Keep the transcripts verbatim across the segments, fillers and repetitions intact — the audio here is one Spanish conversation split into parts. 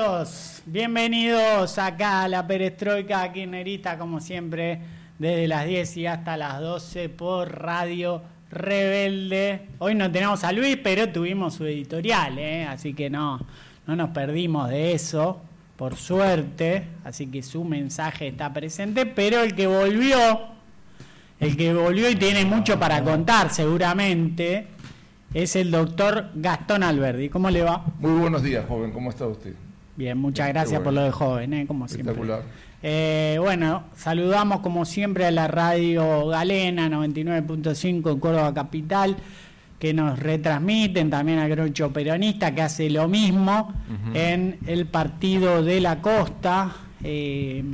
bienvenidos, bienvenidos acá a la Perestroika Kirchnerista, como siempre, desde las diez y hasta las doce por Radio Rebelde. Hoy no tenemos a Luis, pero tuvimos su editorial, ¿eh? Así que no, no nos perdimos de eso, por suerte, así que su mensaje está presente, pero el que volvió, el que volvió y tiene mucho para contar seguramente, es el doctor Gastón Alberdi. ¿Cómo le va? Muy buenos días, joven. ¿Cómo está usted? Bien, muchas gracias bueno. por lo de joven, ¿eh? Como siempre. Espectacular. Eh, bueno, saludamos como siempre a la radio Galena noventa y nueve punto cinco en Córdoba Capital, que nos retransmiten, también a Groucho Peronista, que hace lo mismo uh-huh. en el Partido de la Costa. Eh,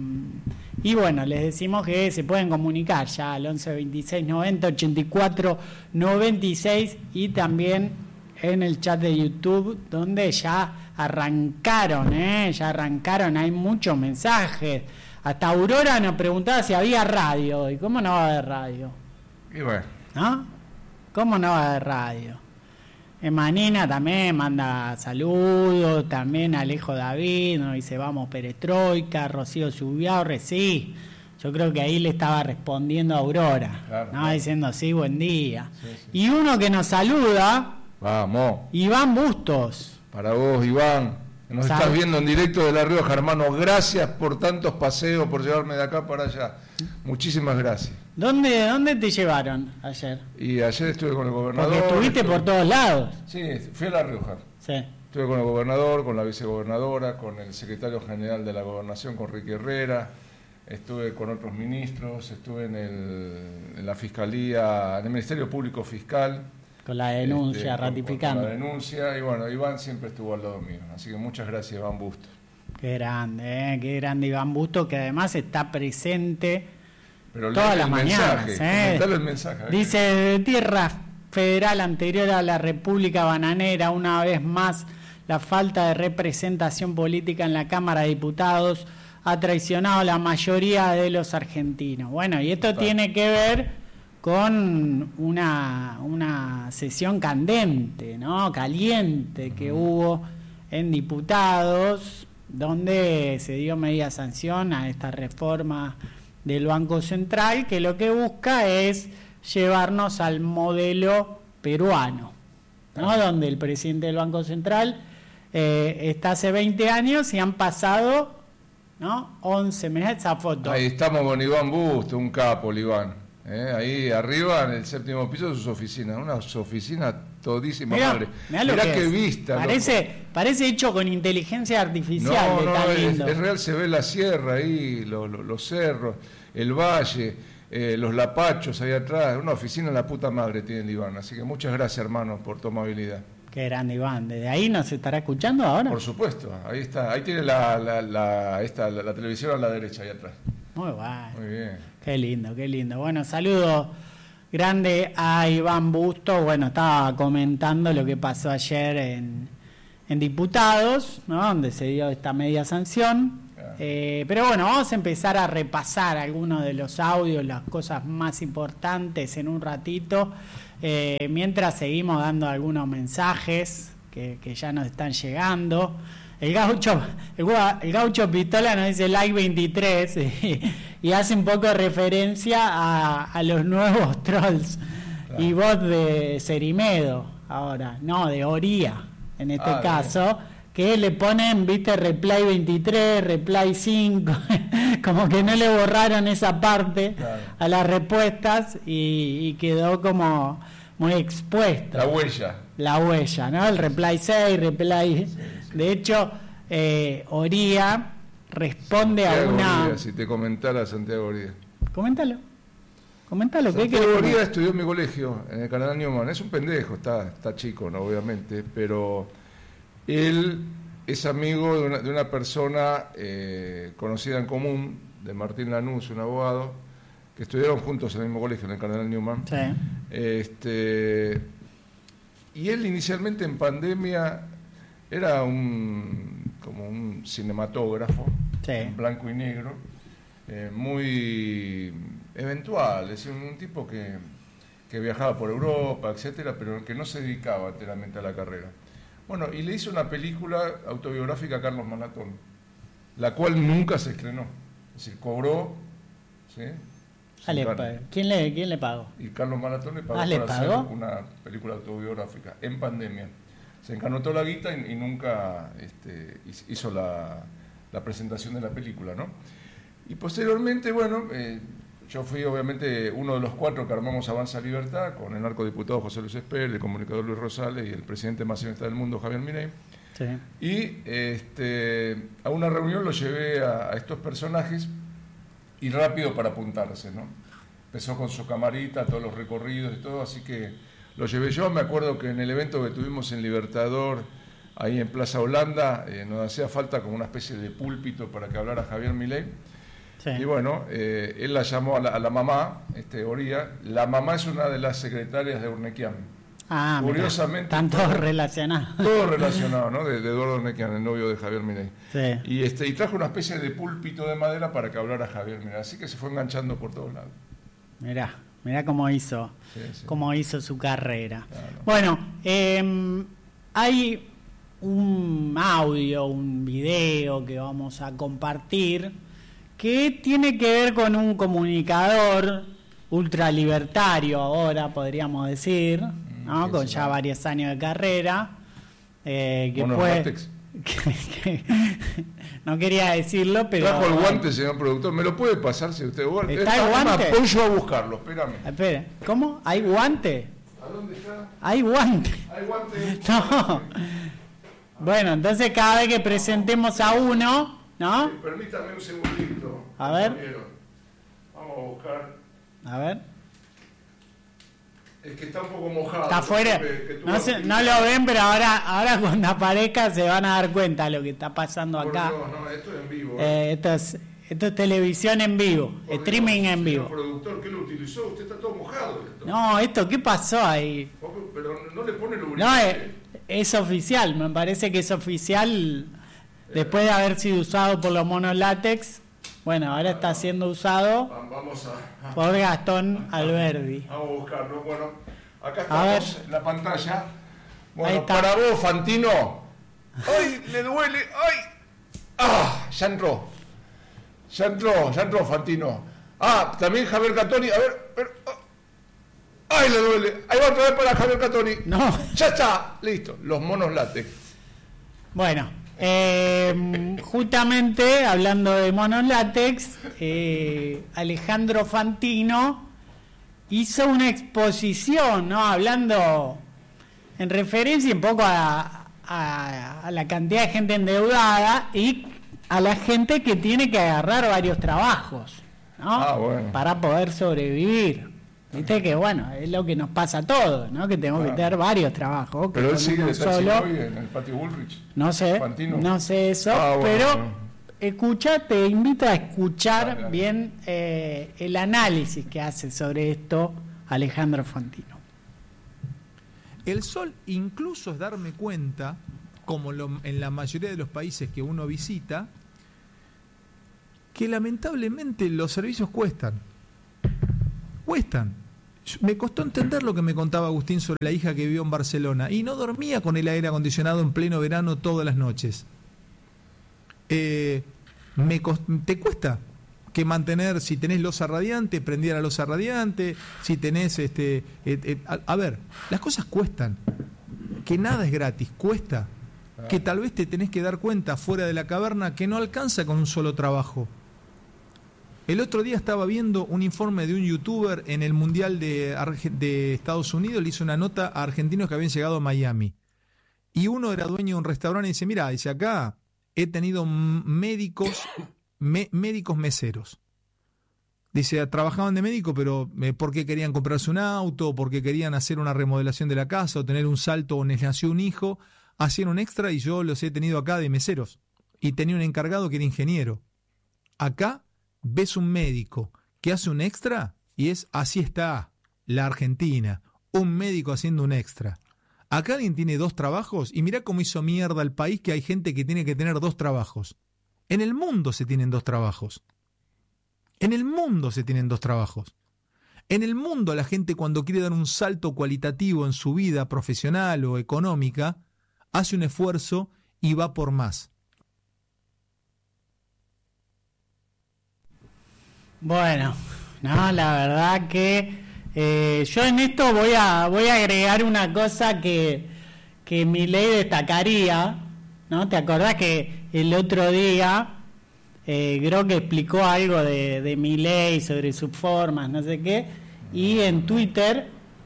Y bueno, les decimos que se pueden comunicar ya al once veintiséis noventa ochenta y cuatro noventa y seis y también en el chat de YouTube, donde ya arrancaron, ¿eh? Ya arrancaron, hay muchos mensajes. Hasta Aurora nos preguntaba si había radio hoy. ¿Cómo no va a haber radio? Y bueno. ¿No? ¿Cómo no va a haber radio? Manina también manda saludos, también Alejo David, nos dice vamos Perestroika, Rocío Subiaurre, sí, yo creo que ahí le estaba respondiendo a Aurora, claro, ¿no? Claro. Diciendo sí, buen día. Sí, sí. Y uno que nos saluda, vamos, Iván Bustos. Para vos, Iván, nos Sal- estás viendo en directo de La Rioja, hermano, gracias por tantos paseos, por llevarme de acá para allá, muchísimas gracias. ¿Dónde, ¿Dónde te llevaron ayer? Y ayer estuve con el gobernador. Porque estuviste estuve... por todos lados. Sí, fui a La Rioja. Sí. Estuve con el gobernador, con la vicegobernadora, con el secretario general de la Gobernación, con Ricky Herrera. Estuve con otros ministros, estuve en, el, en la Fiscalía, en el Ministerio Público Fiscal. Con la denuncia, este, ratificando. Con, con la denuncia, y bueno, Iván siempre estuvo al lado mío. Así que muchas gracias, Iván Bustos. Qué grande, ¿eh? Qué grande Iván Bustos, que además está presente... Pero todas las mañanas, mensaje, ¿eh? El mensaje, dice, de tierra federal anterior a la República Bananera, una vez más, la falta de representación política en la Cámara de Diputados ha traicionado a la mayoría de los argentinos. Bueno, y esto Total. tiene que ver con una, una sesión candente, ¿no? Caliente que uh-huh. hubo en diputados, donde se dio media sanción a esta reforma del Banco Central, que lo que busca es llevarnos al modelo peruano, ¿no? Donde el presidente del Banco Central eh, está hace veinte años y han pasado, ¿no? once meses, esa foto. Ahí estamos con Iván Busto, un capo, Iván. ¿eh? Ahí arriba, en el séptimo piso de sus oficinas, una oficina todísima mirá, madre. Mirá, mirá que qué es. vista. Parece, parece hecho con inteligencia artificial. No, no, está es, lindo. es real, se ve la sierra ahí, lo, lo, los cerros, el valle, eh, los lapachos ahí atrás. Una oficina en la puta madre tiene el Iván. Así que muchas gracias, hermano, por tu amabilidad. Qué grande, Iván. ¿Desde ahí nos estará escuchando ahora? Por supuesto, ahí está. Ahí tiene la, la, la, esta, la, la televisión a la derecha, ahí atrás. Muy bueno. Muy bien. Qué lindo, qué lindo. Bueno, saludo grande a Iván Bustos. Bueno, estaba comentando lo que pasó ayer en, en Diputados, ¿no? Donde se dio esta media sanción. Claro. Eh, pero bueno, vamos a empezar a repasar algunos de los audios, las cosas más importantes en un ratito, eh, mientras seguimos dando algunos mensajes que, que ya nos están llegando. El gaucho, el, el gaucho Pistola nos dice like veintitrés y, y hace un poco de referencia a, a los nuevos trolls. Claro. Y voz de Cerimedo ahora, no, de Oría en este ah, caso, bien. Que le ponen, viste, reply veintitrés, reply cinco, como que no le borraron esa parte claro. a las respuestas y, y quedó como muy expuesto. La huella. La huella, ¿no? El reply seis, reply... Sí. De hecho, eh, Oría responde Santiago a una... Oría, si te comentara Santiago Oría. Coméntalo. Coméntalo. Santiago ¿qué Oría estudió en mi colegio, en el Cardenal Newman. Es un pendejo, está, está chico, ¿no? Obviamente, pero él es amigo de una, de una persona eh, conocida en común, de Martín Lanús, un abogado, que estudiaron juntos en el mismo colegio, en el Cardenal Newman. Sí. Este, y él inicialmente en pandemia... Era un como un cinematógrafo, sí. en blanco y negro, eh, muy eventual, es decir, un tipo que, que viajaba por Europa, etcétera, pero que no se dedicaba enteramente a la carrera. Bueno, y le hizo una película autobiográfica a Carlos Malatón, la cual nunca se estrenó. Es decir, cobró, ¿sí? Dale, ¿quién, le, ¿Quién le pagó? Y Carlos Malatón le pagó ¿Ah, le para pagó? hacer una película autobiográfica en pandemia. Se encanotó la guita y, y nunca este, hizo la, la presentación de la película, ¿no? Y posteriormente, bueno, eh, yo fui obviamente uno de los cuatro que armamos Avanza Libertad, con el narcodiputado José Luis Espel, el comunicador Luis Rosales y el presidente más civilista del mundo, Javier Milei. Sí. Y este, a una reunión lo llevé a, a estos personajes y rápido para apuntarse, ¿no? Empezó con su camarita, todos los recorridos y todo, así que lo llevé yo. Me acuerdo que en el evento que tuvimos en Libertador, ahí en Plaza Holanda, eh, nos hacía falta como una especie de púlpito para que hablara Javier Milei. Sí. Y bueno, eh, él la llamó a la, a la mamá, este, Oría. La mamá es una de las secretarias de Urnequian. Ah, curiosamente. Están todos relacionados. Todo relacionado, ¿no? De, de Eduardo Urnequian, el novio de Javier Milei. Sí. Y, este, y trajo una especie de púlpito de madera para que hablara Javier Milei. Así que se fue enganchando por todos lados. Mirá, mirá cómo hizo, sí, sí. cómo hizo su carrera. Claro. Bueno, eh, hay un audio, un video que vamos a compartir que tiene que ver con un comunicador ultralibertario ahora, podríamos decir, ¿no? Sí, Con sí, ya sí. varios años de carrera. Eh, que Monos fue, látex. que, que, no quería decirlo, pero... Trajo el guante, señor productor. ¿Me lo puede pasar si usted... ¿Está el guante? Me apoyo a buscarlo, espérame. Espera, ¿cómo? ¿Hay guante? ¿A dónde está? Hay guante. Hay guante. No. Bueno, entonces cada vez que presentemos a uno, ¿no? Sí, permítame un segundito. A ver. Compañero. Vamos a buscar. A ver. Es que está un poco mojado. Está afuera. Que, que no, se, no lo ven, pero ahora, ahora cuando aparezca se van a dar cuenta de lo que está pasando Por acá. Dios, no, esto es en vivo. ¿eh? Eh, esto, es, esto es televisión en vivo, Por streaming Dios, en vivo. Señor productor, ¿qué lo utilizó? Usted está todo mojado. Esto. No, esto, ¿qué pasó ahí? Pero no le pone lubricante. No, es, es oficial, me parece que es oficial después de haber sido usado por los monos látex. Bueno, ahora está siendo usado Vamos a, por Gastón Alberdi. Vamos a buscarlo. Bueno, acá A estamos en la pantalla. Bueno, Ahí está. para vos, Fantino. ¡Ay, le duele! ¡Ay! ¡Ah! Ya entró. Ya entró, ya entró, Fantino. Ah, también Javier Catoni. A ver, a ver. ¡Ay, le duele! Ahí va otra vez para Javier Catoni. No. Ya está. Listo. Los monos látex. Bueno, eh, justamente hablando de monos látex, eh, Alejandro Fantino hizo una exposición, ¿no? Hablando en referencia un poco a, a, a la cantidad de gente endeudada y a la gente que tiene que agarrar varios trabajos, ¿no? Ah, bueno. Para poder sobrevivir. Viste que, bueno, es lo que nos pasa a todos, ¿no? Que tenemos Claro. que tener varios trabajos. que Pero él con sigue uno de taxi solo, hoy en el patio Bullrich. no sé, Fantino. no sé eso, Ah, bueno, pero bueno. escucha, te invito a escuchar Dale, dale. bien eh, el análisis que hace sobre esto Alejandro Fantino. El sol incluso es darme cuenta, como lo, en la mayoría de los países que uno visita, que lamentablemente los servicios cuestan. Cuestan. Me costó entender lo que me contaba Agustín sobre la hija que vivió en Barcelona y no dormía con el aire acondicionado en pleno verano todas las noches. Eh, me cost- ¿Te cuesta que mantener, si tenés losa radiante, prender la losa radiante, si tenés, este, eh, eh, a, a ver, las cosas cuestan, que nada es gratis, cuesta, que tal vez te tenés que dar cuenta fuera de la caverna que no alcanza con un solo trabajo. El otro día estaba viendo un informe de un youtuber en el Mundial de, Arge- de Estados Unidos, le hizo una nota a argentinos que habían llegado a Miami. Y uno era dueño de un restaurante y dice, mira, dice, acá he tenido m- médicos, me- médicos meseros. Dice, trabajaban de médico, pero eh, porque querían comprarse un auto, porque querían hacer una remodelación de la casa, o tener un salto, o les nació un hijo, hacían un extra y yo los he tenido acá de meseros. Y tenía un encargado que era ingeniero. Acá ves un médico que hace un extra y es, así está la Argentina, un médico haciendo un extra. Acá alguien tiene dos trabajos y mirá cómo hizo mierda el país que hay gente que tiene que tener dos trabajos. En el mundo se tienen dos trabajos. En el mundo se tienen dos trabajos. En el mundo la gente cuando quiere dar un salto cualitativo en su vida profesional o económica, hace un esfuerzo y va por más. Bueno, no, la verdad que eh, yo en esto voy a voy a agregar una cosa que, que Milei destacaría, ¿no? ¿Te acordás que el otro día eh, Grok explicó algo de, de Milei sobre sus formas, no sé qué, y en Twitter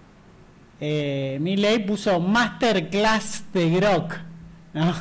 eh, Milei puso Masterclass de Grok, ¿no?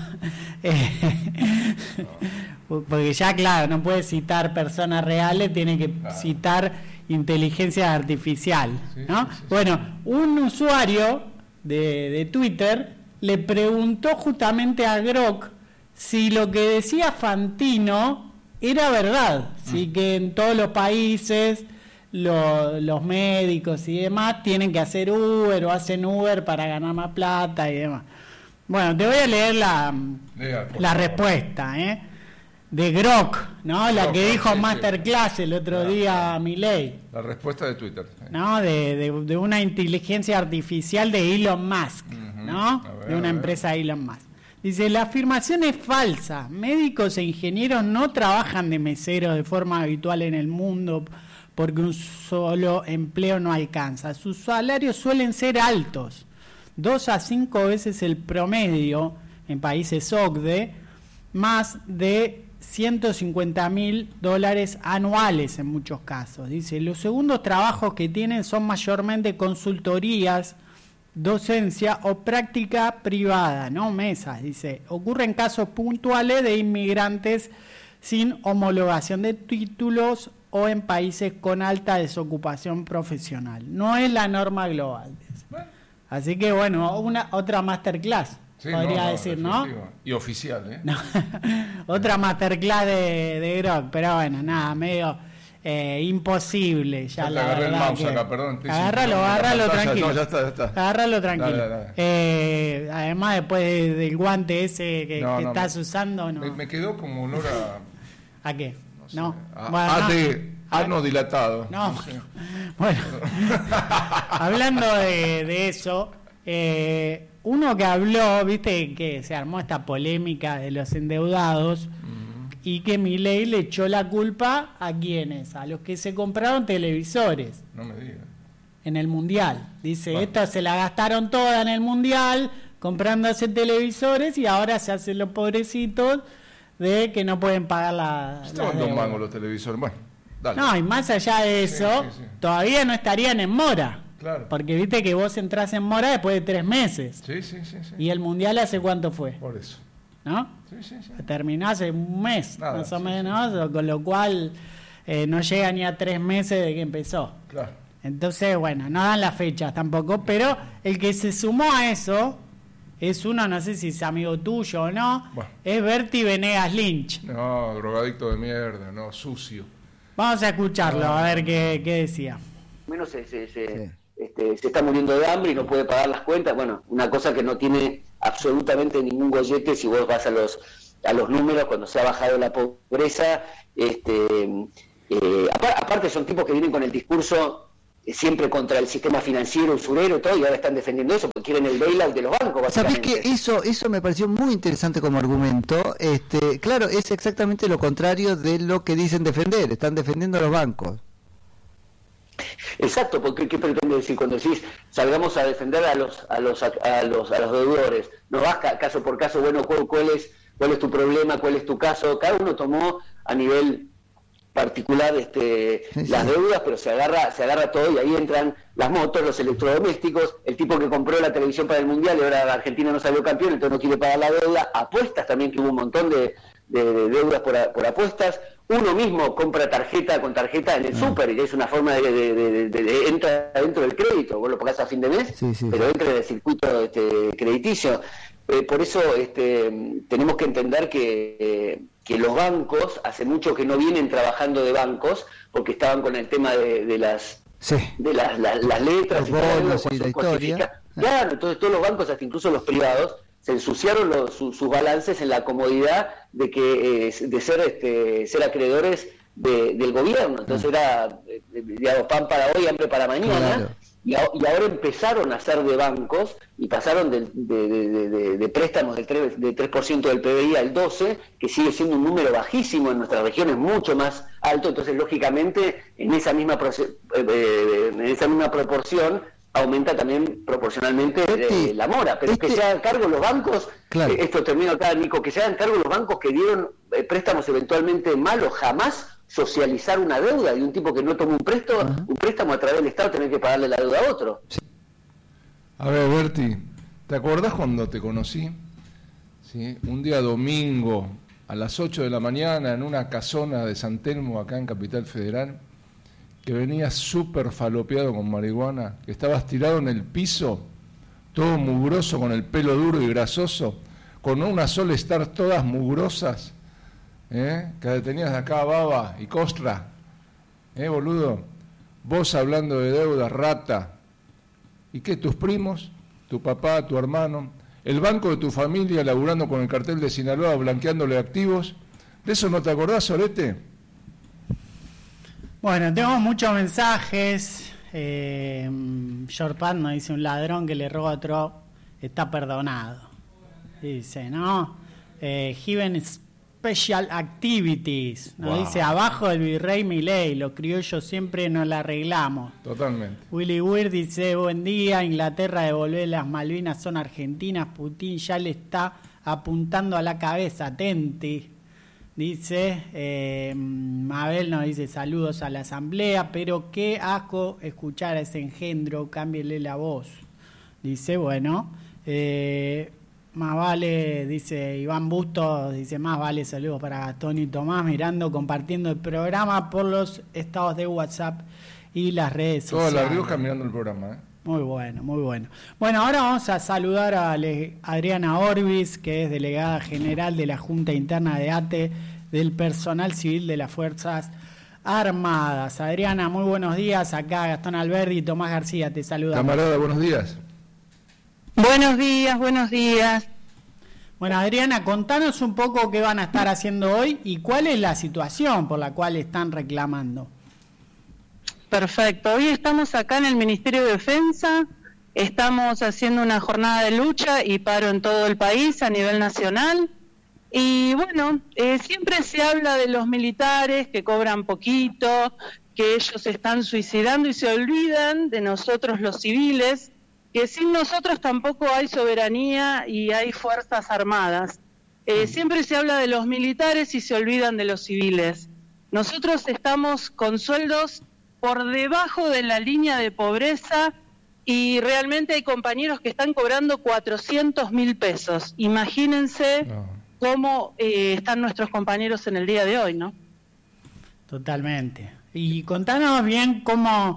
eh, porque ya, claro, no puede citar personas reales, tiene que claro. citar inteligencia artificial, ¿no? Sí, sí, sí, bueno, sí. Un usuario de, de Twitter le preguntó justamente a Grok si lo que decía Fantino era verdad, mm. si que en todos los países lo, los médicos y demás tienen que hacer Uber o hacen Uber para ganar más plata y demás. Bueno, te voy a leer la, Lea, la respuesta, ¿eh? de Grok, ¿no? La Grok, que dijo sí, Masterclass el otro claro, día claro. Milei. La respuesta de Twitter. Sí. ¿No? De, de, de una inteligencia artificial de Elon Musk, uh-huh. ¿no? Ver, de una empresa de Elon Musk. Dice, la afirmación es falsa. Médicos e ingenieros no trabajan de meseros de forma habitual en el mundo porque un solo empleo no alcanza. Sus salarios suelen ser altos, dos a cinco veces el promedio en países O C D E, más de ciento cincuenta mil dólares anuales en muchos casos. Dice, los segundos trabajos que tienen son mayormente consultorías, docencia o práctica privada, no mesas. Dice, ocurren casos puntuales de inmigrantes sin homologación de títulos o en países con alta desocupación profesional. No es la norma global. Dice. Así que bueno, una otra masterclass. Sí, podría no, no, decir, ¿no? Y oficial, ¿eh? No. Otra masterclass de, de Grok, pero bueno, nada, medio eh, imposible. Ya, ya te agarré el mouse que... acá, perdón. Agárralo, agárralo tranquilo. No, ya está, ya está. Agárralo tranquilo. Dale, dale. Eh, además, después de, del guante ese que, no, que no, estás me, usando, ¿no? Me, me quedó como olor a... ¿A qué? No. Sé, no. A, bueno, a no. de... Ano dilatado. No, no sé. Bueno, hablando de, de eso... Eh, uno que habló, viste, que se armó esta polémica de los endeudados uh-huh. y que Milei le echó la culpa a quienes, a los que se compraron televisores. No me digas. En el Mundial. Dice, bueno. Estos se la gastaron toda en el Mundial, comprándose televisores y ahora se hacen los pobrecitos de que no pueden pagar la... Estaban dos mangos los televisores. Bueno, dale. No, y más allá de eso, sí, sí, sí. todavía no estarían en mora. Claro. Porque viste que vos entrás en mora después de tres meses. Sí, sí, sí, sí. ¿Y el Mundial hace cuánto fue? Por eso. ¿No? Sí, sí, sí. Terminó hace un mes, Nada, más o sí, menos, sí, sí. con lo cual eh, no llega ni a tres meses de que empezó. Claro. Entonces, bueno, no dan las fechas tampoco, pero el que se sumó a eso es uno, no sé si es amigo tuyo o no, bueno. es Berti Venegas Lynch. No, drogadicto de mierda, no, sucio. Vamos a escucharlo, no. a ver qué, qué decía. Menos se... se, se... Sí. Este, se está muriendo de hambre y no puede pagar las cuentas. Bueno, una cosa que no tiene absolutamente ningún gollete si vos vas a los a los números cuando se ha bajado la pobreza. Este, eh, aparte son tipos que vienen con el discurso eh, siempre contra el sistema financiero, usurero, todo, y ahora están defendiendo eso porque quieren el bailout de los bancos. ¿Sabés que eso eso me pareció muy interesante como argumento? Este, claro, es exactamente lo contrario de lo que dicen defender. Están defendiendo a los bancos. Exacto, porque ¿qué pretende decir cuando decís salgamos a defender a los a los a, a los a los deudores? No vas caso por caso, bueno, ¿cuál, cuál es cuál es tu problema, cuál es tu caso? Cada uno tomó a nivel particular este sí, las sí. deudas, pero se agarra se agarra todo y ahí entran las motos, los electrodomésticos, el tipo que compró la televisión para el Mundial y ahora Argentina no salió campeón, entonces no quiere pagar la deuda, apuestas también, que hubo un montón de, de, de deudas por, por apuestas. Uno mismo compra tarjeta con tarjeta en el no. súper y es una forma de, de, de, de, de entra dentro del crédito, vos lo pagás a fin de mes, sí, sí, pero sí. entra en el circuito este, crediticio. Eh, por eso este, tenemos que entender que, eh, que los bancos, hace mucho que no vienen trabajando de bancos, porque estaban con el tema de, de las sí. de las, las, las letras, los bonos y la historia. Claro, entonces todos los bancos, hasta incluso los privados, se ensuciaron los, sus, sus balances en la comodidad de que eh, de ser este ser acreedores de, del gobierno. Entonces era, eh, digamos, pan para hoy, hambre para mañana. Claro. y, a, y ahora empezaron a ser de bancos y pasaron de, de, de, de, de préstamos del tres, de tres por ciento del P B I al doce por ciento, que sigue siendo un número bajísimo, en nuestra región es mucho más alto, entonces lógicamente en esa misma, eh, en esa misma proporción aumenta también proporcionalmente eh, la mora, pero este, que se hagan cargo los bancos, claro. eh, esto termino acá, Nico, que se hagan cargo los bancos que dieron eh, préstamos eventualmente malos, jamás socializar una deuda de un tipo que no toma un préstamo, uh-huh. un préstamo a través del Estado, tener que pagarle la deuda a otro. Sí. A ver, Berti, ¿te acordás cuando te conocí? ¿Sí? Un día domingo a las ocho de la mañana en una casona de San Telmo, acá en Capital Federal, que venías súper falopeado con marihuana, que estabas tirado en el piso, todo mugroso, con el pelo duro y grasoso, con una sola estar todas mugrosas, ¿eh? que tenías de acá baba y costra, ¿eh, boludo? Vos hablando de deuda, rata. ¿Y qué? ¿Tus primos? ¿Tu papá? ¿Tu hermano? ¿El banco de tu familia laburando con el cartel de Sinaloa, blanqueándole activos? ¿De eso no te acordás, Sorete? Bueno, tengo muchos mensajes. Eh, Shortpad nos dice: un ladrón que le roba a otro está perdonado. Dice, ¿no? Eh, Given Special Activities. Nos wow. dice: abajo del virrey Milei, los criollos siempre nos la arreglamos. Totalmente. Willy Weir dice: buen día, Inglaterra devolver las Malvinas, son argentinas, Putin ya le está apuntando a la cabeza, atenti. Dice, eh, Mabel nos dice: saludos a la asamblea, pero qué asco escuchar a ese engendro, cámbiele la voz. Dice, bueno, eh, más vale, dice Iván Bustos, dice, más vale saludos para Gastón y Tomás, mirando, compartiendo el programa por los estados de WhatsApp y las redes Toda sociales. Toda La Rioja mirando el programa, ¿eh? Muy bueno, muy bueno. Bueno, ahora vamos a saludar a Le- Adriana Orbis, que es delegada general de la Junta Interna de A T E del Personal Civil de las Fuerzas Armadas. Adriana, muy buenos días. Acá Gastón Alberdi y Tomás García te saludan. Camarada, buenos días. Buenos días, buenos días. Bueno, Adriana, contanos un poco qué van a estar haciendo hoy y cuál es la situación por la cual están reclamando. Perfecto. Hoy estamos acá en el Ministerio de Defensa, estamos haciendo una jornada de lucha y paro en todo el país a nivel nacional. Y bueno, eh, siempre se habla de los militares que cobran poquito, que ellos se están suicidando y se olvidan de nosotros los civiles, que sin nosotros tampoco hay soberanía y hay fuerzas armadas. Eh, siempre se habla de los militares y se olvidan de los civiles. Nosotros estamos con sueldos por debajo de la línea de pobreza y realmente hay compañeros que están cobrando cuatrocientos mil pesos. Imagínense no. cómo eh, están nuestros compañeros en el día de hoy, ¿no? Totalmente. Y contanos bien cómo,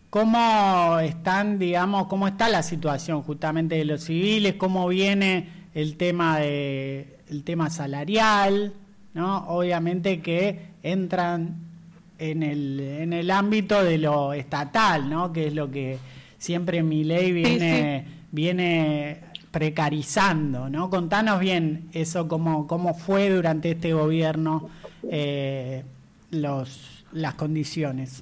cómo están, digamos, cómo está la situación justamente de los civiles, cómo viene el tema de el tema salarial, ¿no? Obviamente que entran en el en el ámbito de lo estatal, ¿no? Que es lo que siempre Milei viene sí, sí. viene precarizando, ¿no? Contanos bien eso, cómo cómo fue durante este gobierno eh, los las condiciones.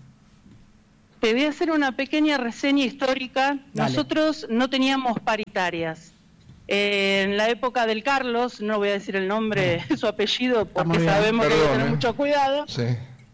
Te voy a hacer una pequeña reseña histórica. Dale. Nosotros no teníamos paritarias. Eh, en la época del Carlos, no voy a decir el nombre, su apellido, porque sabemos Perdón, que hay que tener eh. mucho cuidado. Sí.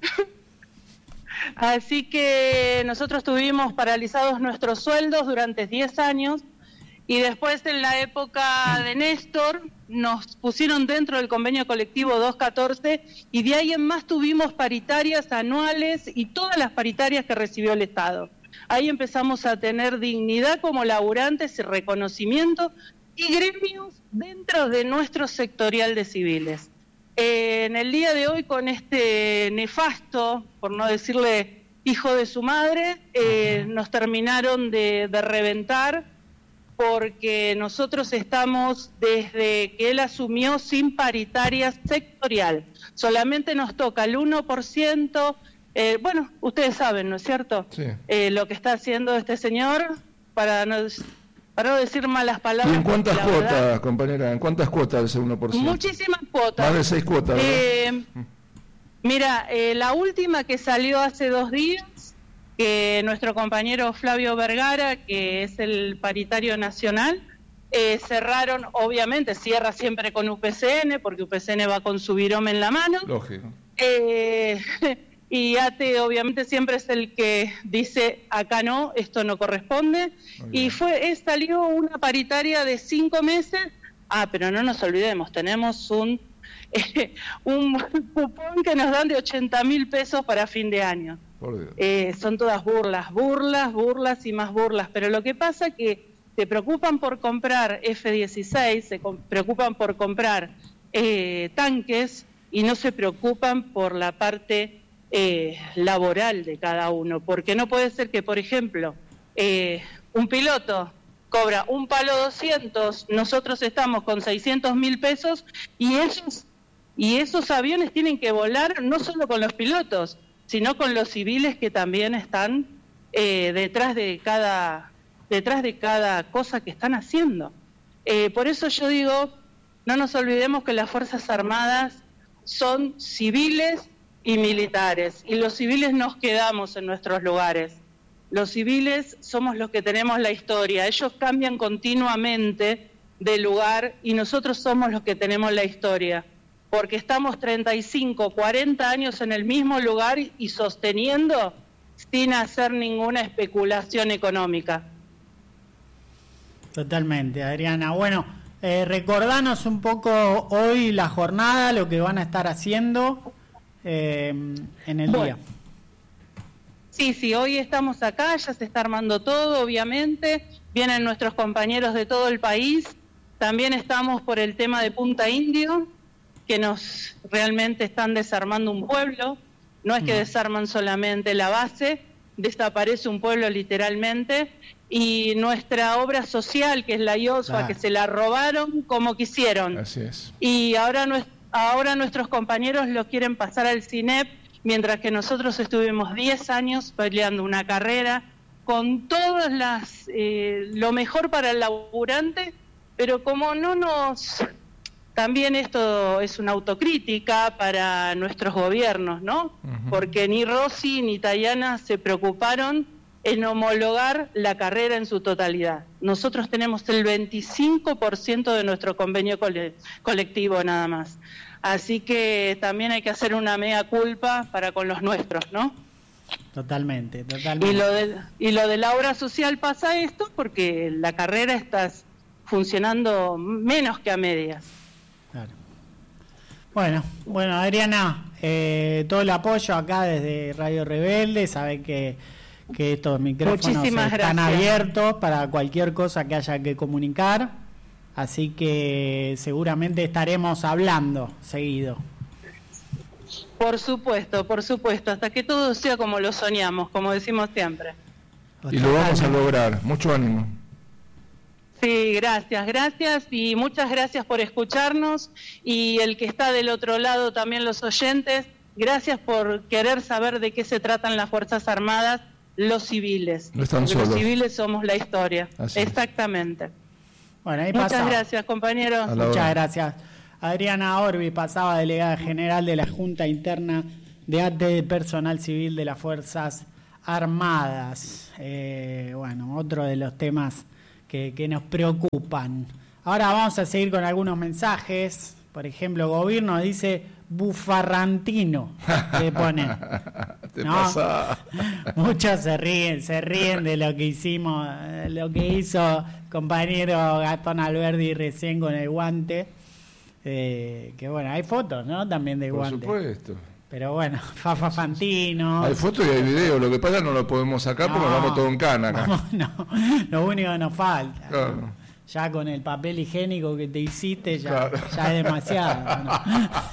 Así que nosotros tuvimos paralizados nuestros sueldos durante diez años y después en la época de Néstor nos pusieron dentro del convenio colectivo doscientos catorce y de ahí en más tuvimos paritarias anuales y todas las paritarias que recibió el Estado. Ahí empezamos a tener dignidad como laburantes y reconocimiento y gremios dentro de nuestro sectorial de civiles. Eh, en el día de hoy, con este nefasto, por no decirle hijo de su madre, eh, nos terminaron de, de reventar porque nosotros estamos desde que él asumió sin paritaria sectorial. Solamente nos toca el uno por ciento. Eh, bueno, ustedes saben, ¿no es cierto? Sí. Eh, lo que está haciendo este señor para no... Para no decir malas palabras. ¿Y en cuántas cuotas, verdad, compañera? ¿En cuántas cuotas ese uno por ciento? Muchísimas cuotas. Más de seis cuotas, ¿verdad? Eh, mira, eh, la última que salió hace dos días, que nuestro compañero Flavio Vergara, que es el paritario nacional, eh, cerraron, obviamente, cierra siempre con U P C N, porque U P C N va con su virome en la mano. Lógico. Eh, y A T E obviamente siempre es el que dice, acá no, esto no corresponde. Y fue salió una paritaria de cinco meses. Ah, pero no nos olvidemos, tenemos un, eh, un cupón que nos dan de ochenta mil pesos para fin de año. Por Dios. Eh, son todas burlas, burlas, burlas y más burlas. Pero lo que pasa es que se preocupan por comprar F dieciséis, se com- preocupan por comprar eh, tanques y no se preocupan por la parte eh, laboral de cada uno. Porque no puede ser que, por ejemplo, eh, un piloto cobra un palo doscientos, nosotros estamos con seiscientos mil pesos y esos, y esos aviones tienen que volar no solo con los pilotos, sino con los civiles que también están eh, detrás de cada detrás de cada cosa que están haciendo. Eh, por eso yo digo, no nos olvidemos que las Fuerzas Armadas son civiles y militares, y los civiles nos quedamos en nuestros lugares. Los civiles somos los que tenemos la historia, ellos cambian continuamente de lugar y nosotros somos los que tenemos la historia, porque estamos treinta y cinco, cuarenta años en el mismo lugar y sosteniendo sin hacer ninguna especulación económica. Totalmente, Adriana. Bueno, eh, recordanos un poco hoy la jornada, lo que van a estar haciendo eh, en el Bueno. día. Sí, sí, hoy estamos acá, ya se está armando todo, obviamente, vienen nuestros compañeros de todo el país, también estamos por el tema de Punta Indio, que nos realmente están desarmando un pueblo, no es que desarman solamente la base, desaparece un pueblo literalmente, y nuestra obra social, que es la I O S F A, Ah. que se la robaron como quisieron, Así es. y ahora, nues- ahora nuestros compañeros lo quieren pasar al CINEP, mientras que nosotros estuvimos diez años peleando una carrera con todas las eh, lo mejor para el laburante, pero como no nos... También esto es una autocrítica para nuestros gobiernos, ¿no? Ujú. Porque ni Rossi ni Tayana se preocuparon en homologar la carrera en su totalidad. Nosotros tenemos el veinticinco por ciento de nuestro convenio cole- colectivo nada más. Así que también hay que hacer una mea culpa para con los nuestros, ¿no? Totalmente, totalmente. Y lo de, y lo de la obra social pasa esto porque la carrera está funcionando menos que a medias. Claro. Bueno, bueno, Adriana, eh, todo el apoyo acá desde Radio Rebelde, sabe que, que estos micrófonos Muchísimas están gracias. abiertos para cualquier cosa que haya que comunicar, así que seguramente estaremos hablando seguido. Por supuesto, por supuesto, hasta que todo sea como lo soñamos, como decimos siempre. Y lo vamos a lograr. Mucho ánimo. Sí, gracias, gracias y muchas gracias por escucharnos y el que está del otro lado también los oyentes, gracias por querer saber de qué se tratan las Fuerzas Armadas, los civiles. No están Porque solos. Los civiles somos la historia. Así es. Exactamente. Bueno, ahí Muchas pasaba. gracias, compañeros. A la Muchas hora. gracias. Adriana Orbi pasaba delegada general de la Junta Interna de A T E de Personal Civil de las Fuerzas Armadas. Eh, bueno, otro de los temas que, que nos preocupan. Ahora vamos a seguir con algunos mensajes. Por ejemplo, gobierno dice bufarrantino, le pone. Te No. pasa. Muchos se ríen, se ríen de lo que hicimos, eh, lo que hizo compañero Gastón Alberdi recién con el guante. Eh, que bueno, hay fotos, ¿no? También de Por guante. supuesto. Pero bueno, Fafa Fantino. Hay fotos y hay videos. Lo que pasa es que no lo podemos sacar porque nos vamos todo en cana acá. Vamos, no, lo único que nos falta. Claro. Ya con el papel higiénico que te hiciste, ya, Claro. ya es demasiado. ¿no?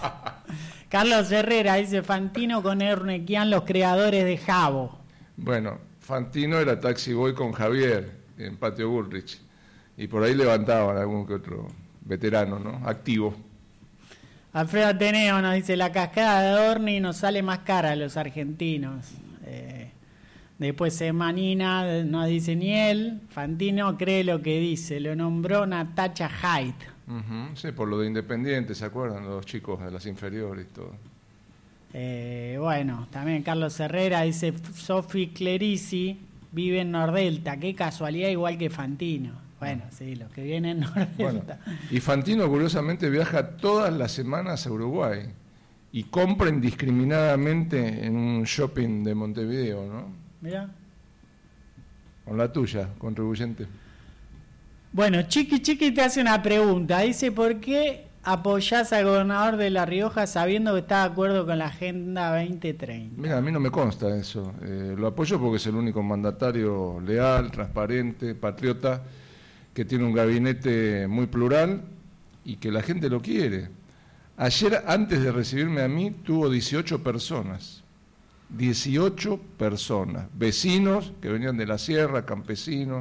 Carlos Herrera dice Fantino con Ernequian, los creadores de Jabo. Bueno, Fantino era taxi boy con Javier en Patio Bullrich. Y por ahí levantaban algún que otro veterano, ¿no? Activo. Alfredo Ateneo nos dice, la cascada de Orni nos sale más cara a los argentinos. Eh, después Emanina nos dice, ni él, Fantino cree lo que dice, lo nombró Natacha Haidt. Ujú, sí, por lo de Independiente, ¿se acuerdan? Los chicos de las inferiores y todo. Eh, bueno, también Carlos Herrera dice, Sofi Clerici vive en Nordelta, qué casualidad, igual que Fantino. Bueno, sí, los que vienen en Nordelta. Bueno, y Fantino curiosamente viaja todas las semanas a Uruguay y compra indiscriminadamente en un shopping de Montevideo, ¿no? Mirá. Con la tuya, contribuyente. Bueno, Chiqui Chiqui te hace una pregunta. Dice, ¿por qué apoyás al gobernador de La Rioja sabiendo que está de acuerdo con la Agenda veinte treinta? Mira, a mí no me consta eso. Eh, lo apoyo porque es el único mandatario leal, transparente, patriota, que tiene un gabinete muy plural y que la gente lo quiere. Ayer, antes de recibirme a mí, tuvo dieciocho personas. dieciocho personas. Vecinos que venían de la sierra, campesinos,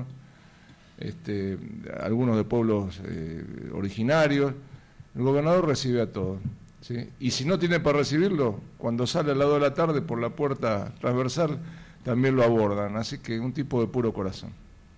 este, algunos de pueblos eh, originarios. El gobernador recibe a todos, ¿sí? Y si no tiene para recibirlo, cuando sale al lado de la tarde por la puerta transversal, también lo abordan. Así que un tipo de puro corazón.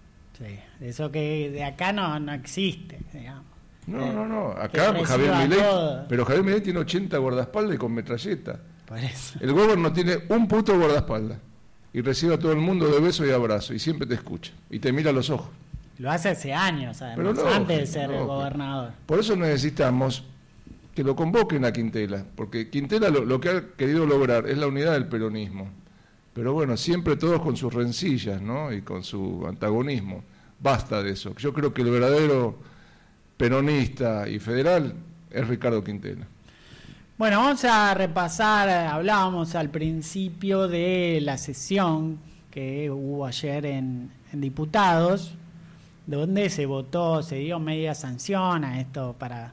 Sí, eso que de acá no, no existe, digamos. No, eh, no, no. Acá Javier Milei, pero Javier Milei tiene ochenta guardaespaldas y con metralleta. Por eso. El gobierno no tiene un puto guardaespaldas y recibe a todo el mundo de beso y abrazo y siempre te escucha y te mira a los ojos. Lo hace hace años, además, no, antes de ser no, gobernador. Por eso necesitamos que lo convoquen a Quintela, porque Quintela lo, lo que ha querido lograr es la unidad del peronismo. Pero bueno, siempre todos con sus rencillas, ¿no? Y con su antagonismo. Basta de eso. Yo creo que el verdadero peronista y federal es Ricardo Quintela. Bueno, vamos a repasar, hablábamos al principio de la sesión que hubo ayer en, en Diputados, donde se votó, se dio media sanción a esto para,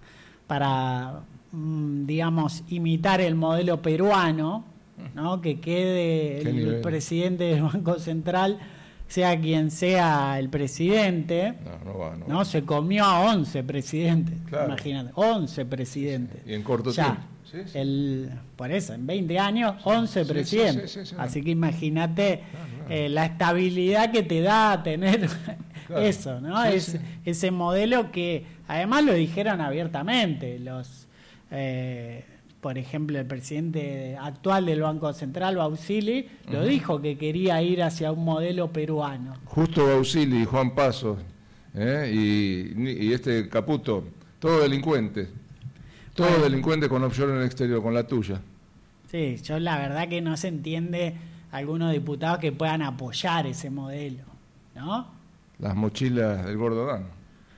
para digamos, imitar el modelo peruano, ¿no? Que quede el, el presidente del Banco Central, sea quien sea el presidente, no, no va, no, ¿no? Se comió a once presidentes, claro. Imagínate, once presidentes. Sí, y en corto ya, tiempo. Sí, sí. El, por eso, en veinte años, once sí, presidentes. Sí, sí, sí, sí, Así que imagínate claro, claro. Eh, la estabilidad que te da tener claro. eso, ¿no? Sí, es, sí. Ese modelo que además lo dijeron abiertamente los... Eh, por ejemplo, el presidente actual del Banco Central, Bausili, lo uh-huh. dijo que quería ir hacia un modelo peruano. Justo Bausili y Juan Pasos, ¿eh? y, y este Caputo, todos delincuentes, todos bueno. delincuentes con offshore en el exterior, con la tuya. Sí, yo la verdad que no se entiende algunos diputados que puedan apoyar ese modelo, ¿no? Las mochilas del Gordo Dan.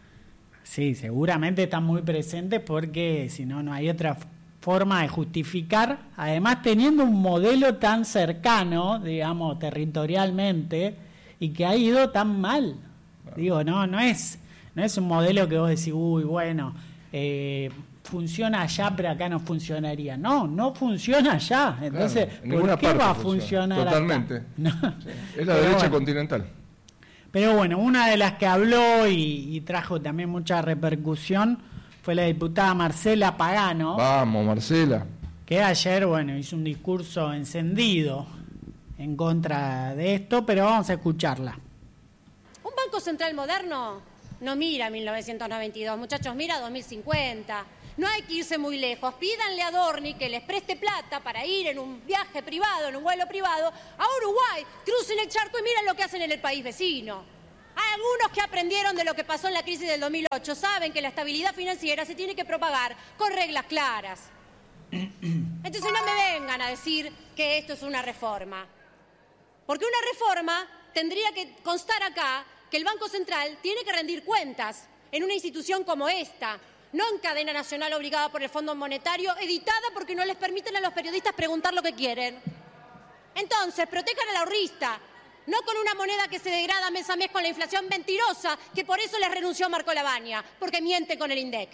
Sí, seguramente están muy presentes porque si no, no hay otra forma de justificar, además teniendo un modelo tan cercano, digamos, territorialmente, y que ha ido tan mal. Claro. Digo, no, no es, no es un modelo que vos decís, uy, bueno, eh, funciona allá, pero acá no funcionaría. No, no funciona allá. Entonces, claro, ¿por qué va a funcionar Totalmente. acá? No. Sí. Es la pero derecha bueno. continental. Pero bueno, una de las que habló y, y trajo también mucha repercusión fue la diputada Marcela Pagano. Vamos, Marcela. Que ayer, bueno, hizo un discurso encendido en contra de esto, pero vamos a escucharla. Un Banco Central moderno no mira mil novecientos noventa y dos, muchachos, mira dos mil cincuenta. No hay que irse muy lejos. Pídanle a Dorni que les preste plata para ir en un viaje privado, en un vuelo privado, a Uruguay, crucen el charco y miren lo que hacen en el país vecino. Hay algunos que aprendieron de lo que pasó en la crisis del dos mil ocho, saben que la estabilidad financiera se tiene que propagar con reglas claras. Entonces no me vengan a decir que esto es una reforma. Porque una reforma tendría que constar acá que el Banco Central tiene que rendir cuentas en una institución como esta, no en cadena nacional obligada por el Fondo Monetario, editada porque no les permiten a los periodistas preguntar lo que quieren. Entonces, protejan al ahorrista, no con una moneda que se degrada mes a mes con la inflación mentirosa, que por eso les renunció Marco Lavagna, porque miente con el INDEC.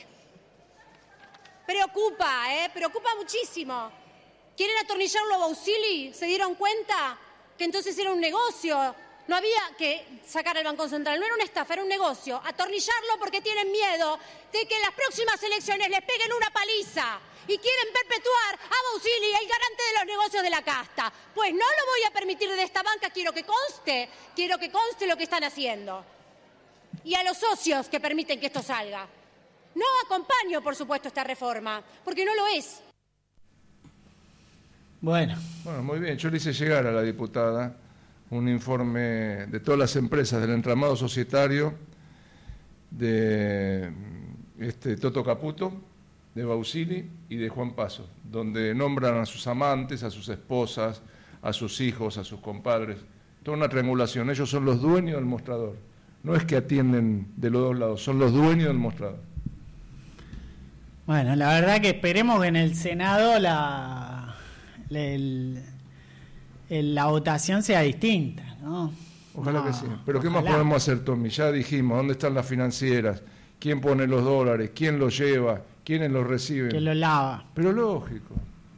Preocupa, ¿eh? Preocupa muchísimo. ¿Quieren atornillarlo a Bausili? ¿Se dieron cuenta que entonces era un negocio? No había que sacar al Banco Central, no era una estafa, era un negocio. Atornillarlo porque tienen miedo de que en las próximas elecciones les peguen una paliza y quieren perpetuar a Bausili, el garante de los negocios de la casta. Pues no lo voy a permitir de esta banca, quiero que conste, quiero que conste lo que están haciendo. Y a los socios que permiten que esto salga. No acompaño, por supuesto, esta reforma, porque no lo es. Bueno. Bueno, muy bien. Yo le hice llegar a la diputada un informe de todas las empresas del entramado societario de este Toto Caputo, de Bausili y de Juan Paso, donde nombran a sus amantes, a sus esposas, a sus hijos, a sus compadres. Toda una triangulación. Ellos son los dueños del mostrador. No es que atienden de los dos lados, son los dueños del mostrador. Bueno, la verdad que esperemos que en el Senado la, la, el, el, la votación sea distinta, ¿no? Ojalá no, que sí. Pero ojalá. ¿qué más podemos hacer, Tommy? Ya dijimos, ¿dónde están las financieras? ¿Quién pone los dólares? ¿Quién los lleva? ¿Quiénes los reciben? Que lo lava. Pero lógico.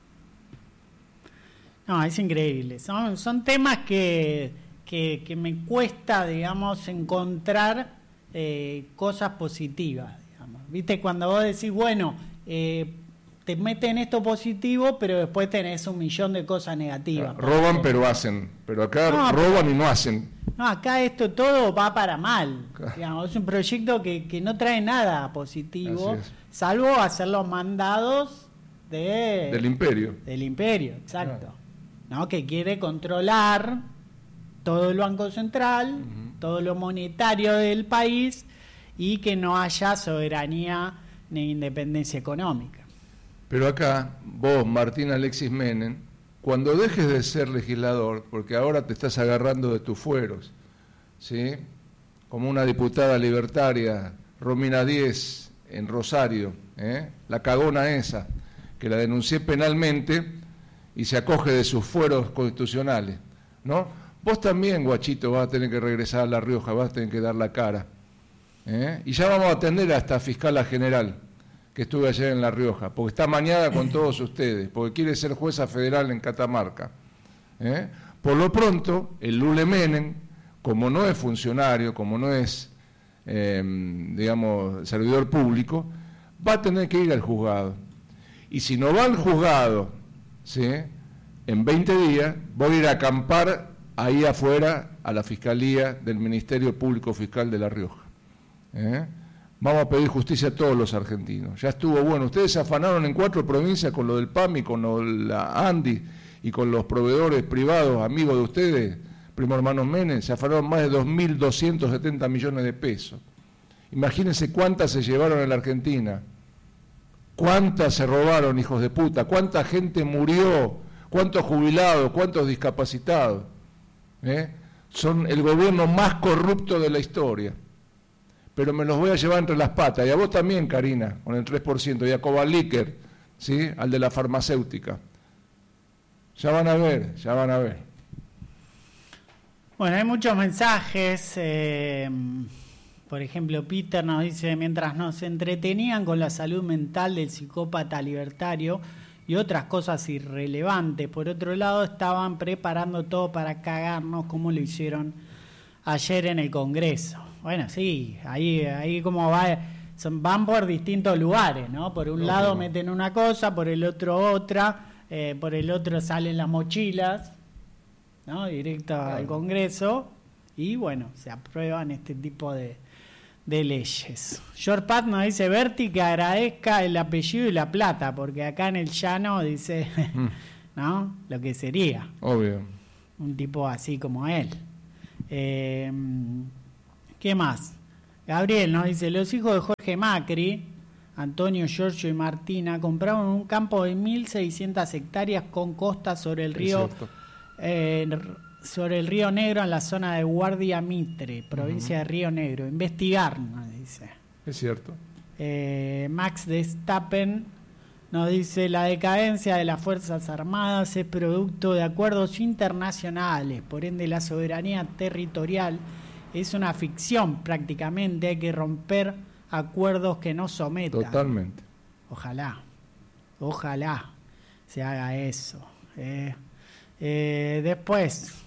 No, es increíble. Son, son temas que, que, que me cuesta, digamos, encontrar eh, cosas positivas. Digamos. ¿Viste? Cuando vos decís, bueno, eh, te meten esto positivo, pero después tenés un millón de cosas negativas. Claro, roban, pero hacen. Pero acá no, roban pero, y no hacen. No, acá esto todo va para mal. Claro. Digamos, es un proyecto que, que no trae nada positivo, salvo hacer los mandados de, del imperio. Del imperio, exacto. Claro. ¿No? Que quiere controlar todo el Banco Central, uh-huh. todo lo monetario del país y que no haya soberanía ni independencia económica. Pero acá, vos, Martín Alexis Menem, cuando dejes de ser legislador, porque ahora te estás agarrando de tus fueros, ¿sí? Como una diputada libertaria, Romina Díez, en Rosario, ¿eh? La cagona esa, que la denuncié penalmente y se acoge de sus fueros constitucionales, ¿no? Vos también, guachito, vas a tener que regresar a La Rioja, vas a tener que dar la cara, ¿eh? Y ya vamos a atender a esta fiscala general que estuve ayer en La Rioja, porque está mañada con todos ustedes, porque quiere ser jueza federal en Catamarca, ¿eh? Por lo pronto, el Lule Menem, como no es funcionario, como no es, eh, digamos, servidor público, va a tener que ir al juzgado. Y si no va al juzgado, ¿sí? En veinte días voy a ir a acampar ahí afuera a la Fiscalía del Ministerio Público Fiscal de La Rioja. ¿Eh? Vamos a pedir justicia a todos los argentinos. Ya estuvo bueno. Ustedes se afanaron en cuatro provincias con lo del P A M I, con lo de la ANDI y con los proveedores privados, amigos de ustedes, primo hermanos Menem, se afanaron más de dos mil doscientos setenta millones de pesos. Imagínense cuántas se llevaron en la Argentina. ¿Cuántas se robaron, hijos de puta? ¿Cuánta gente murió? ¿Cuántos jubilados? ¿Cuántos discapacitados? ¿Eh? Son el gobierno más corrupto de la historia. Pero me los voy a llevar entre las patas. Y a vos también, Karina, con el tres por ciento. Y a Cobalíquer, ¿sí? Al de la farmacéutica. Ya van a ver, ya van a ver. Bueno, hay muchos mensajes. Eh... Por ejemplo, Peter nos dice, mientras nos entretenían con la salud mental del psicópata libertario y otras cosas irrelevantes, por otro lado estaban preparando todo para cagarnos como lo hicieron ayer en el Congreso. Bueno, sí, ahí, ahí como va, son, van por distintos lugares, ¿no? Por un no, lado no. meten una cosa, por el otro otra, eh, por el otro salen las mochilas, ¿no? Directo claro. al Congreso y bueno, se aprueban este tipo de de leyes. George Pat nos dice, Berti, que agradezca el apellido y la plata, porque acá en el llano dice, mm. ¿no? Lo que sería. Obvio. Un tipo así como él. Eh, ¿Qué más? Gabriel nos dice, los hijos de Jorge Macri, Antonio, Giorgio y Martina, compraron un campo de mil seiscientas hectáreas con costa sobre el río eh, sobre el Río Negro en la zona de Guardia Mitre, provincia uh-huh. de Río Negro. Investigar, nos dice. Es cierto. Eh, Max Destapen nos dice, la decadencia de las Fuerzas Armadas es producto de acuerdos internacionales, por ende la soberanía territorial es una ficción prácticamente, hay que romper acuerdos que no sometan. Totalmente. Ojalá, ojalá se haga eso. Eh, eh, después...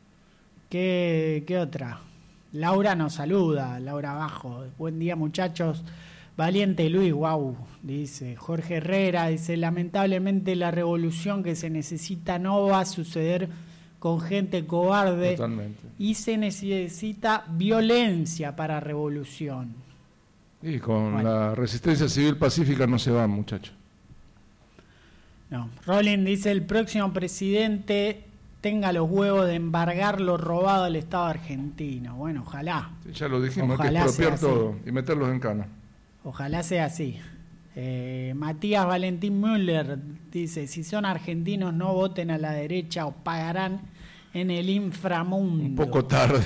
¿Qué, ¿Qué otra? Laura nos saluda, Laura Bajo. Buen día, muchachos. Valiente Luis, wow, dice. Jorge Herrera dice, lamentablemente la revolución que se necesita no va a suceder con gente cobarde. Totalmente. Y se necesita violencia para revolución. Y con bueno. la resistencia civil pacífica no se va, muchachos. No. Rolling dice, el próximo presidente tenga los huevos de embargar lo robado al Estado argentino. Bueno, ojalá. Sí, ya lo dijimos, Ojalá hay que expropiar sea así. todo y meterlos en cana. Ojalá sea así. Eh, Matías Valentín Müller dice, si son argentinos no voten a la derecha o pagarán en el inframundo. Un poco tarde.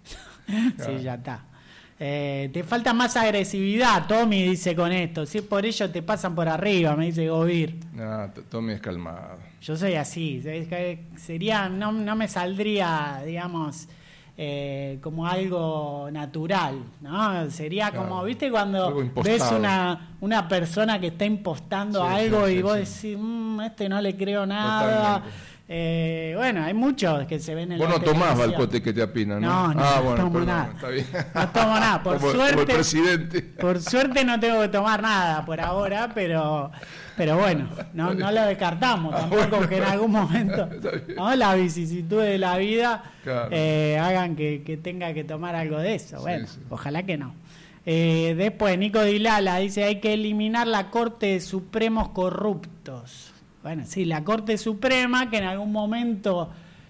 Sí, ya está. Eh, te falta más agresividad, Tommy dice con esto. Si es por ello te pasan por arriba, me dice Govir. No, Tommy es calmado. Yo soy así, es que sería, no, no me saldría, digamos, eh, como algo natural, ¿no? Sería Claro, como, ¿viste? Cuando algo impostado. ves una, una persona que está impostando Sí, algo sí, y sí, vos sí. decís, mmm, este no le creo nada. Totalmente. Eh, bueno, hay muchos que se ven en Vos la no tomás televisión. balcote que te apinan, No, ¿no? no, ah, no bueno, tomo perdón, nada. está bien. No tomo nada, por como, suerte. como el presidente. Por suerte no tengo que tomar nada por ahora, pero pero bueno, no, no lo descartamos Ah, tampoco bueno, que en algún momento, está bien. ¿no? Las vicisitudes de la vida Claro. eh, hagan que, que tenga que tomar algo de eso. Sí, Bueno, sí. ojalá que no. Eh, después, Nico Dilala dice, hay que eliminar la Corte de Supremos corruptos. Bueno, sí, la Corte Suprema, que en algún momento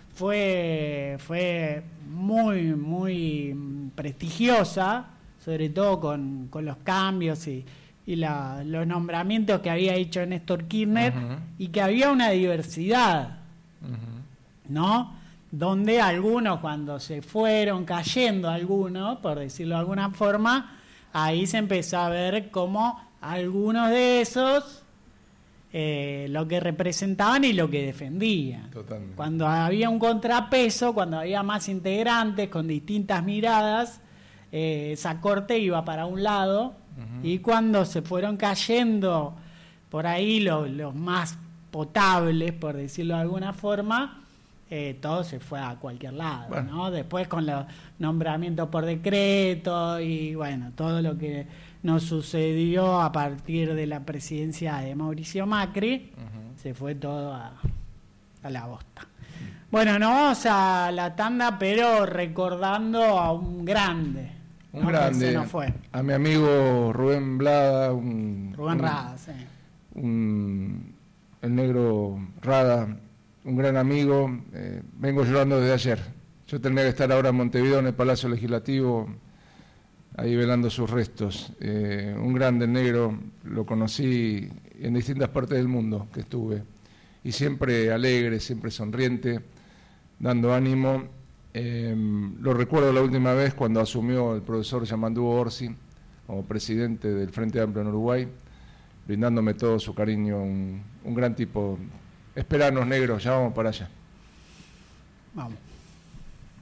fue, fue muy, muy prestigiosa, sobre todo con, con los cambios y, y la, los nombramientos que había hecho Néstor Kirchner, Ujú. y que había una diversidad, Ujú. ¿no? Donde algunos, cuando se fueron cayendo algunos, por decirlo de alguna forma, ahí se empezó a ver cómo algunos de esos eh, lo que representaban y lo que defendían. Totalmente. Cuando había un contrapeso, cuando había más integrantes con distintas miradas, eh, esa corte iba para un lado, Ujú. y cuando se fueron cayendo por ahí los, los más potables, por decirlo de alguna forma, eh, todo se fue a cualquier lado, Bueno. ¿no? Después con los nombramientos por decreto y bueno, todo lo que nos sucedió a partir de la presidencia de Mauricio Macri, Ujú. se fue todo a, a la bosta. Bueno, nos vamos a la tanda, pero recordando a un grande. Un ¿no? Que grande. se nos fue. A mi amigo Rubén Blada, un, Rubén un- Rada, sí. un- el negro Rada, un gran amigo. Eh, vengo llorando desde ayer. Yo tendría que estar ahora en Montevideo, en el Palacio Legislativo, ahí velando sus restos. Eh, un grande negro, lo conocí en distintas partes del mundo que estuve. Y siempre alegre, siempre sonriente, dando ánimo. Eh, lo recuerdo la última vez cuando asumió el profesor Yamandú Orsi como presidente del Frente Amplio en Uruguay, brindándome todo su cariño, un, un gran tipo. Esperanos, negros, ya vamos para allá. Vamos.